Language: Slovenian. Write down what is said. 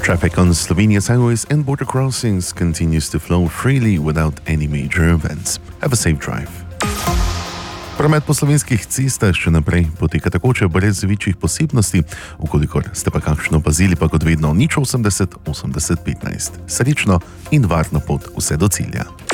Traffic on Slovenia's highways and border crossings continues to flow freely without any major events. Have a safe drive. Promet po slovenskih cestah še naprej poteka takoče brez večjih posebnosti, ukolikor ste pa kakšno opazili, pa kot vedno 080 80 15. Srečno in varno pot vse do cilja.